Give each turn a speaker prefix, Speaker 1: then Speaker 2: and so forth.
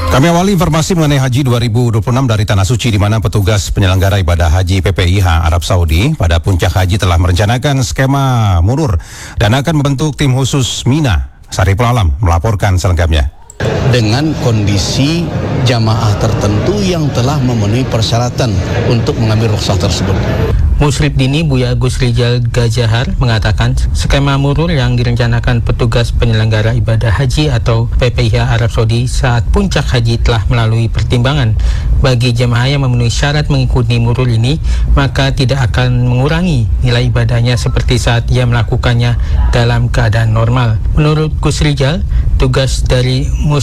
Speaker 1: Kami awali informasi mengenai Haji 2026 dari Tanah Suci, di mana petugas penyelenggara ibadah haji PPIH Arab Saudi pada puncak haji telah merencanakan skema murur dan akan membentuk tim khusus Mina. Sariful Alam melaporkan selengkapnya.
Speaker 2: Dengan kondisi jamaah tertentu yang telah memenuhi persyaratan untuk mengambil rukhsah tersebut.
Speaker 3: Musrib Dini Buya Gus Rijal Gajahar mengatakan skema murur yang direncanakan petugas penyelenggara ibadah haji atau PPIH Arab Saudi saat puncak haji telah melalui pertimbangan. Bagi jemaah yang memenuhi syarat mengikuti murur ini, maka tidak akan mengurangi nilai ibadahnya seperti saat ia melakukannya dalam keadaan normal. Menurut Gus Rijal, tugas dari